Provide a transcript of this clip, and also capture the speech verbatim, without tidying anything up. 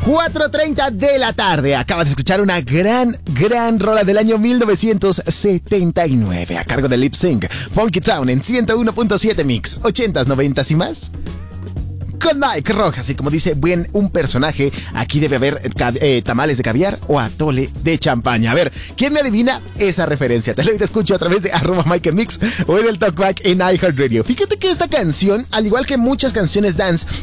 cuatro treinta de la tarde. Acabas de escuchar una gran, gran rola del año mil novecientos setenta y nueve a cargo de Lip Sync. Funky Town en ciento uno punto siete Mix. ochentas, noventas y más. Con Mike Rojas, y como dice buen un personaje, aquí debe haber eh, tamales de caviar o atole de champaña. A ver, ¿quién me adivina esa referencia? Te lo escucho a través de arroba Mike Mix o en el Talkback en iHeartRadio. Fíjate que esta canción, al igual que muchas canciones dance,